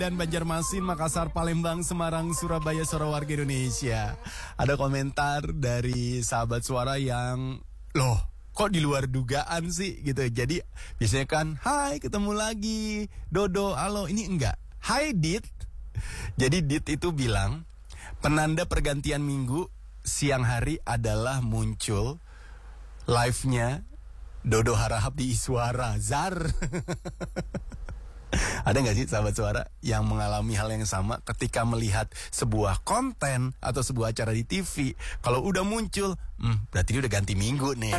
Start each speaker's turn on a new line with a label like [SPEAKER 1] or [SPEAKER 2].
[SPEAKER 1] dan Banjarmasin, Makassar, Palembang, Semarang, Surabaya, suara warga Indonesia. Ada komentar dari sahabat suara yang, loh kok di luar dugaan sih gitu. Jadi biasanya kan, hai ketemu lagi, Dodo, halo, ini enggak. Hai Dit. Jadi Dit itu bilang, penanda pergantian minggu siang hari adalah muncul live-nya Dodo Harahap di Iswara. Zar. Ada gak sih sahabat suara yang mengalami hal yang sama ketika melihat sebuah konten atau sebuah acara di TV? Kalau udah muncul, berarti dia udah ganti minggu nih.